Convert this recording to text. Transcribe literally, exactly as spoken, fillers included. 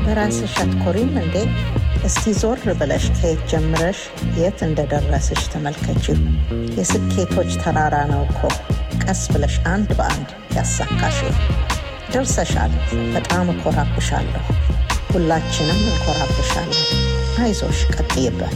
በራስሽ አትኮሪም እንዴ? እስቲ ዞር ብለሽ ከየት ጀምረሽ የት እንደደረስሽ ተመልከቺው። የስኬቶች ተራራ ነው እኮ ቀስ ብለሽ አንድ በአንድ ያሳካሽው። ደርሰሻል። በጣም እኮራብሻለሁ። ሁላችንም እንኮራብሻለን። አይዞሽ ቀጥይበት።